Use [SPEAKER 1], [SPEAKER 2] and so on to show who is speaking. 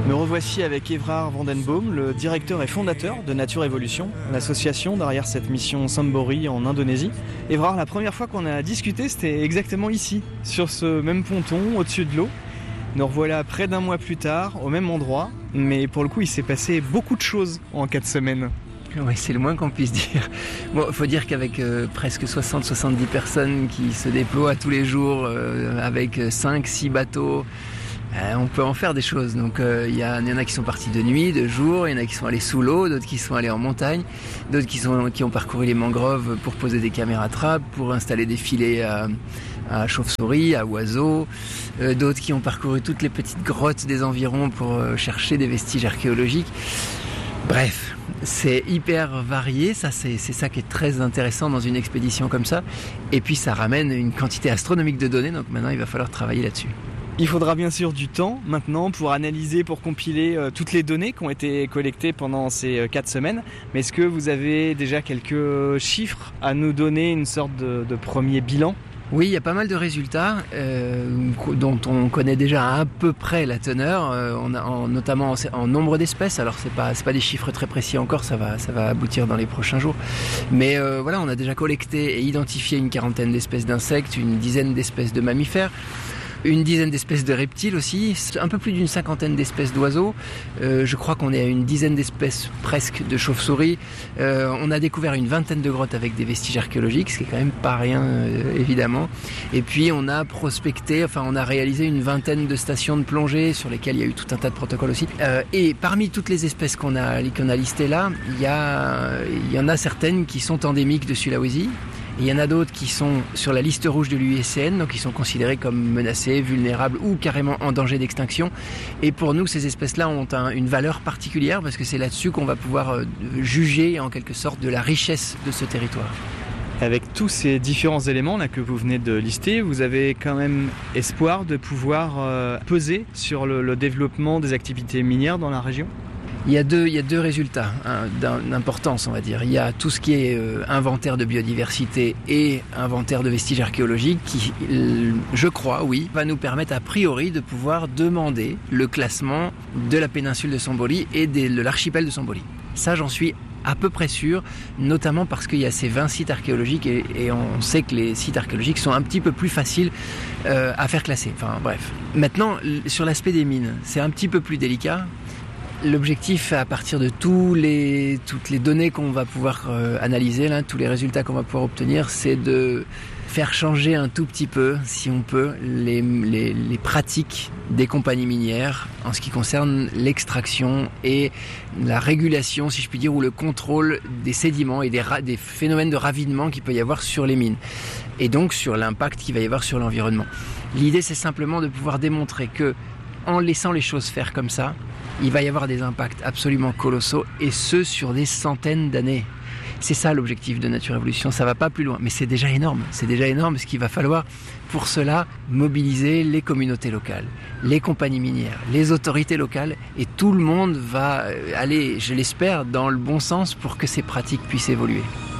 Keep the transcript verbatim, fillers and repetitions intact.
[SPEAKER 1] Me revoici avec Évrard Vandenboom, le directeur et fondateur de Nature Évolution, l'association derrière cette mission Sambori en Indonésie. Évrard, la première fois qu'on a discuté, c'était exactement ici, sur ce même ponton, au-dessus de l'eau. Nous revoilà près d'un mois plus tard, au même endroit, mais pour le coup, il s'est passé beaucoup de choses en quatre semaines.
[SPEAKER 2] Oui, c'est le moins qu'on puisse dire. Bon, il faut dire qu'avec euh, presque soixante à soixante-dix personnes qui se déploient tous les jours, euh, avec cinq six bateaux, Euh, on peut en faire des choses. Donc il euh, y, y en a qui sont partis de nuit, de jour, il y en a qui sont allés sous l'eau, d'autres qui sont allés en montagne, d'autres qui, sont, qui ont parcouru les mangroves pour poser des caméras trappes, pour installer des filets à, à chauves-souris, à oiseaux, euh, d'autres qui ont parcouru toutes les petites grottes des environs pour euh, chercher des vestiges archéologiques. Bref, c'est hyper varié, ça c'est, c'est ça qui est très intéressant dans une expédition comme ça. Et puis ça ramène une quantité astronomique de données, donc maintenant il va falloir travailler là-dessus.
[SPEAKER 1] Il faudra bien sûr du temps maintenant pour analyser, pour compiler euh, toutes les données qui ont été collectées pendant ces euh, quatre semaines. Mais est-ce que vous avez déjà quelques chiffres à nous donner, une sorte de, de premier bilan ?
[SPEAKER 2] Oui, il y a pas mal de résultats euh, dont on connaît déjà à peu près la teneur, euh, on a, en, notamment en, en nombre d'espèces. Alors c'est pas c'est pas des chiffres très précis encore, ça va ça va aboutir dans les prochains jours. Mais euh, voilà, on a déjà collecté et identifié une quarantaine d'espèces d'insectes, une dizaine d'espèces de mammifères. Une dizaine d'espèces de reptiles aussi, un peu plus d'une cinquantaine d'espèces d'oiseaux. Euh, je crois qu'on est à une dizaine d'espèces presque de chauves-souris. Euh, on a découvert une vingtaine de grottes avec des vestiges archéologiques, ce qui est quand même pas rien euh, évidemment. Et puis on a prospecté, enfin on a réalisé une vingtaine de stations de plongée sur lesquelles il y a eu tout un tas de protocoles aussi. Euh, et parmi toutes les espèces qu'on a, qu'on a listées là, il y, a, il y en a certaines qui sont endémiques de Sulawesi. Il y en a d'autres qui sont sur la liste rouge de l'U I C N, donc qui sont considérés comme menacés, vulnérables ou carrément en danger d'extinction. Et pour nous, ces espèces-là ont un, une valeur particulière parce que c'est là-dessus qu'on va pouvoir euh, juger en quelque sorte de la richesse de ce territoire.
[SPEAKER 1] Avec tous ces différents éléments là que vous venez de lister, vous avez quand même espoir de pouvoir euh, peser sur le, le développement des activités minières dans la région ?
[SPEAKER 2] Il y a deux, il y a deux résultats hein, d'importance, on va dire. Il y a tout ce qui est euh, inventaire de biodiversité et inventaire de vestiges archéologiques qui, je crois, oui, va nous permettre a priori de pouvoir demander le classement de la péninsule de Sambori et de, de l'archipel de Sambori. Ça, j'en suis à peu près sûr, notamment parce qu'il y a ces vingt sites archéologiques et, et on sait que les sites archéologiques sont un petit peu plus faciles euh, à faire classer. Enfin, bref. Maintenant, sur l'aspect des mines, c'est un petit peu plus délicat. L'objectif, à partir de tous les, toutes les données qu'on va pouvoir euh, analyser, là, tous les résultats qu'on va pouvoir obtenir, c'est de faire changer un tout petit peu, si on peut, les, les, les pratiques des compagnies minières en ce qui concerne l'extraction et la régulation, si je puis dire, ou le contrôle des sédiments et des, ra- des phénomènes de ravinement qu'il peut y avoir sur les mines. Et donc sur l'impact qu'il va y avoir sur l'environnement. L'idée, c'est simplement de pouvoir démontrer que, en laissant les choses faire comme ça, il va y avoir des impacts absolument colossaux, et ce, sur des centaines d'années. C'est ça l'objectif de Nature Évolution, ça va pas plus loin, mais c'est déjà énorme, c'est déjà énorme, parce qu'il va falloir, pour cela, mobiliser les communautés locales, les compagnies minières, les autorités locales, et tout le monde va aller, je l'espère, dans le bon sens pour que ces pratiques puissent évoluer.